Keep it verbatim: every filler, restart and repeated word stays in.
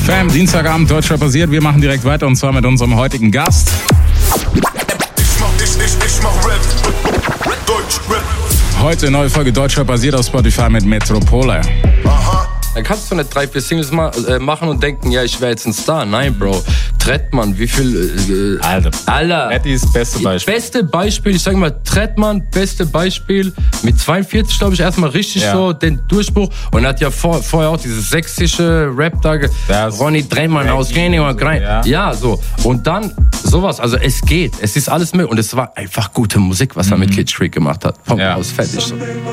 Fam, Dienstagabend, Deutschrap basiert. Wir machen direkt weiter und zwar mit unserem heutigen Gast. Ich mach, ich, ich, ich mach Rap. Deutschrap. Heute neue Folge Deutschrap basiert auf Spotify mit Metropole. Aha. Dann kannst du nicht drei, vier Singles ma- äh, machen und denken, ja, ich wäre jetzt ein Star. Nein, Bro. Trettmann, wie viel... Äh, Alter. Alter. Eddie's beste Beispiel. Beste Beispiel, ich sag mal, Trettmann, beste Beispiel. Mit zweiundvierzig, glaube ich, erstmal richtig Ja. so den Durchbruch. Und er hat ja vor, vorher auch dieses sächsische Rap da, ge- Das- Ronny Trettmann aus Geninge, Ja. ja, so. Und dann sowas, also es geht, es ist alles möglich. Und es war einfach gute Musik, was er mit Kid Street gemacht hat. Vom Ja. aus fertig. So.